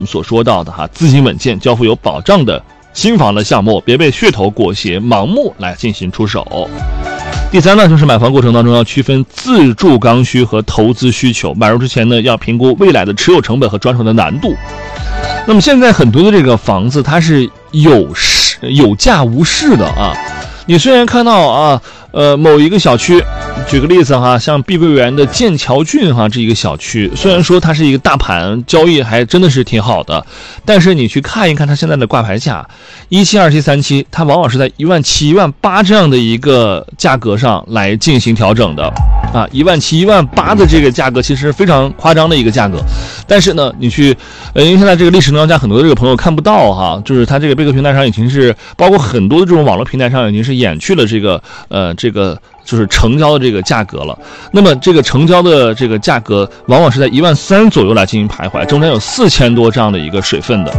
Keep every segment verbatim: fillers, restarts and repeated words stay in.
们所说到的哈，资金稳健、交付有保障的新房的项目，别被噱头裹挟，盲目来进行出手。第三呢，就是买房过程当中要区分自住刚需和投资需求，买入之前呢，要评估未来的持有成本和转手的难度。那么现在很多的这个房子，它是有市有价无市的啊。你虽然看到啊，呃，某一个小区，举个例子哈，像碧桂园的剑桥郡哈这一个小区，虽然说它是一个大盘，交易还真的是挺好的，但是你去看一看它现在的挂牌价，一期、二期、三期，它往往是在一万七、一万八这样的一个价格上来进行调整的。啊，一万七、一万八的这个价格其实非常夸张的一个价格，但是呢，你去，呃，因为现在这个历史能量价很多的这个朋友看不到哈，就是它这个贝壳平台上已经是，包括很多的这种网络平台上已经是掩去了这个，呃，这个就是成交的这个价格了。那么这个成交的这个价格往往是在一万三左右来进行徘徊，中间有四千多这样的一个水分的。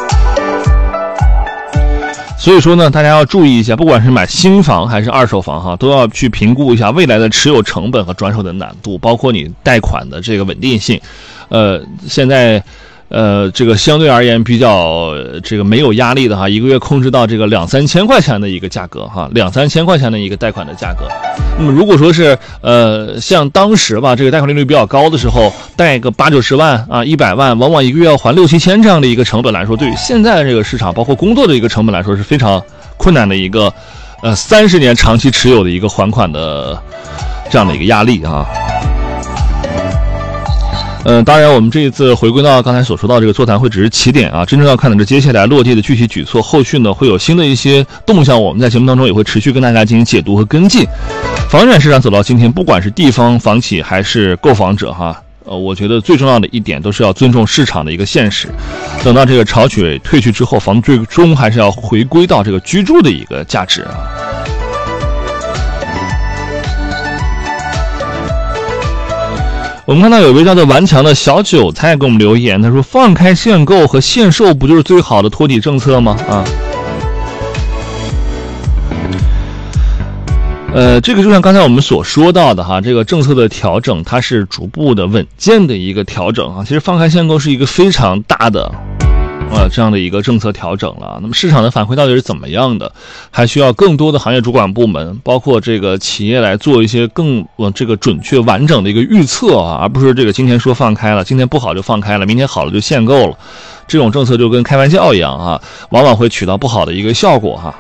所以说呢，大家要注意一下，不管是买新房还是二手房哈，都要去评估一下未来的持有成本和转手的难度，包括你贷款的这个稳定性。呃，现在呃这个相对而言比较这个没有压力的哈，一个月控制到这个两三千块钱的一个价格哈，两三千块钱的一个贷款的价格。那么如果说是呃像当时吧，这个贷款利率比较高的时候，贷个八九十万啊，一百万，往往一个月要还六七千这样的一个成本来说，对于现在的这个市场，包括工作的一个成本来说是非常困难的一个呃三十年长期持有的一个还款的这样的一个压力啊。嗯、呃，当然，我们这一次回归到刚才所说到这个座谈会只是起点啊，真正要看的是接下来落地的具体举措，后续呢会有新的一些动向，我们在节目当中也会持续跟大家进行解读和跟进。房产市场走到今天，不管是地方房企还是购房者哈，呃，我觉得最重要的一点都是要尊重市场的一个现实。等到这个潮水退去之后，房子最终还是要回归到这个居住的一个价值啊。我们看到有一位叫做顽强的小韭菜给我们留言，他说放开限购和限售不就是最好的托底政策吗？啊，呃，这个就像刚才我们所说到的哈，这个政策的调整它是逐步的稳健的一个调整啊。其实放开限购是一个非常大的呃，这样的一个政策调整了。那么市场的反馈到底是怎么样的？还需要更多的行业主管部门，包括这个企业来做一些更呃这个准确完整的一个预测啊，而不是这个今天说放开了，今天不好就放开了，明天好了就限购了。这种政策就跟开玩笑一样啊，往往会起到不好的一个效果哈。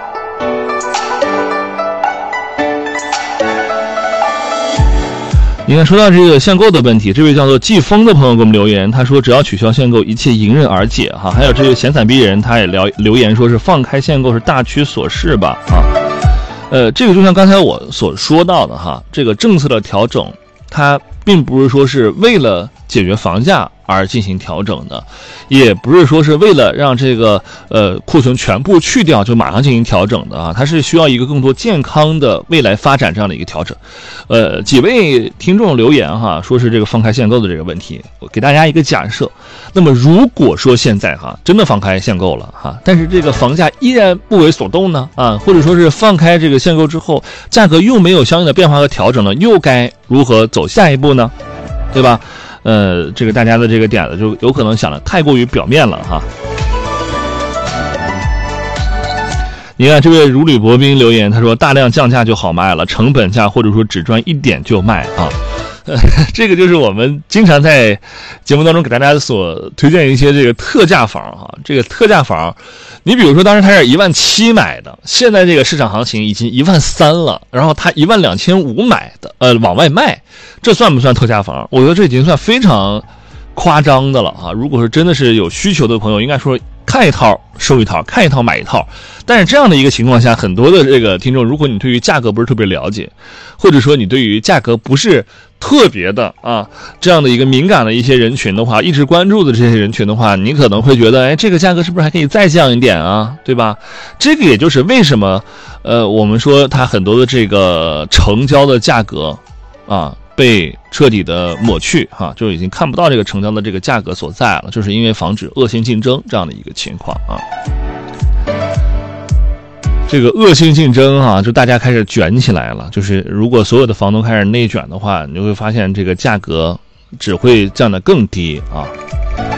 你看，说到这个限购的问题，这位叫做季风的朋友给我们留言，他说只要取消限购，一切迎刃而解哈。还有这个闲散逼人，他也聊留言说是放开限购是大趋所势吧啊。呃，这个就像刚才我所说到的哈，这个政策的调整，它并不是说是为了解决房价而进行调整的，也不是说是为了让这个呃库存全部去掉就马上进行调整的啊，它是需要一个更多健康的未来发展这样的一个调整。呃，几位听众留言哈，说是这个放开限购的这个问题，我给大家一个假设。那么如果说现在哈真的放开限购了哈，但是这个房价依然不为所动呢啊，或者说是放开这个限购之后，价格又没有相应的变化和调整呢，又该如何走下一步呢？对吧？呃，这个大家的这个点子就有可能想的太过于表面了哈。你看这位如履薄冰留言，他说大量降价就好卖了，成本价或者说只赚一点就卖啊。呃，这个就是我们经常在节目当中给大家所推荐一些这个特价房哈。这个特价房，你比如说当时它是一万七买的，现在这个市场行情已经一万三了，然后它一万两千五买的，呃，往外卖，这算不算特价房？我觉得这已经算非常夸张的了啊！如果是真的是有需求的朋友，应该说看一套收一套，看一套买一套。但是这样的一个情况下，很多的这个听众，如果你对于价格不是特别了解，或者说你对于价格不是特别的啊这样的一个敏感的一些人群的话，一直关注的这些人群的话，你可能会觉得，哎，这个价格是不是还可以再降一点啊？对吧？这个也就是为什么，呃，我们说它很多的这个成交的价格啊被彻底的抹去哈、啊，就已经看不到这个成交的这个价格所在了，就是因为防止恶性竞争这样的一个情况啊。这个恶性竞争啊，就大家开始卷起来了。就是如果所有的房东开始内卷的话，你就会发现这个价格只会降得更低啊。